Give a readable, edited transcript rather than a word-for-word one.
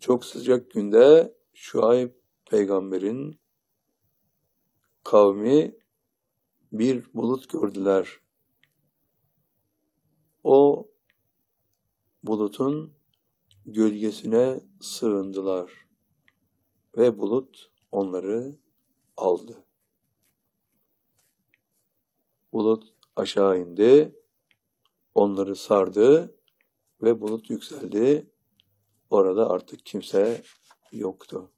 Çok sıcak günde Şuayb peygamberin kavmi bir bulut gördüler. O bulutun gölgesine sığındılar ve bulut onları aldı. Bulut aşağı indi, onları sardı ve bulut yükseldi. Orada artık kimse yoktu.